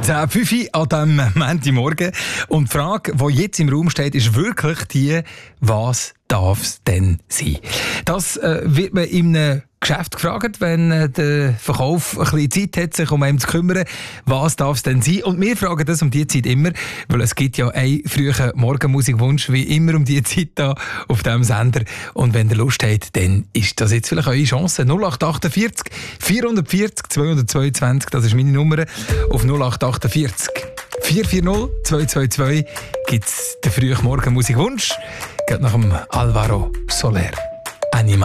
10:05 an diesem Montagmorgen. Und die Frage, die jetzt im Raum steht, ist wirklich die, was darf es denn sein? Das wird man in einem Geschäft gefragt, wenn der Verkauf ein bisschen Zeit hat, sich um einen zu kümmern. Was darf es denn sein? Und wir fragen das um die Zeit immer, weil es gibt ja einen frühen Morgenmusikwunsch, wie immer um die Zeit da auf diesem Sender. Und wenn ihr Lust habt, dann ist das jetzt vielleicht eure Chance. 0848 440 222, das ist meine Nummer. Auf 0848 440 222 gibt es den frühen Morgenmusikwunsch. Geht nach dem Alvaro Soler. Anima.